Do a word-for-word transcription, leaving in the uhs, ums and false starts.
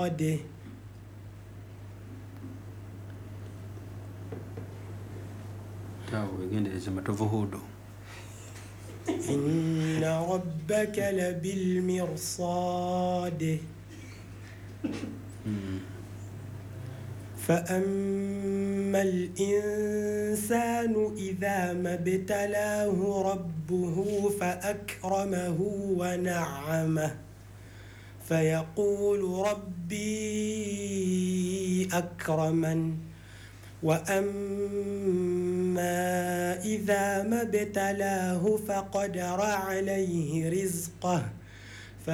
مرصاده إن ربك لبالمرصاد فأما الإنسان إذا ما ابتلاه ربه فأكرمه ونعمه فيقول ربي أكرمن وأما إذا ما ابتلاه فقدر عليه رزقه